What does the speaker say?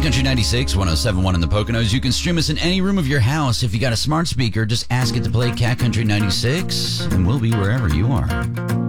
Country 96, 107.1 in the Poconos. You can stream us in any room of your house. If you got a smart speaker, just ask it to play Cat Country 96, and we'll be wherever you are.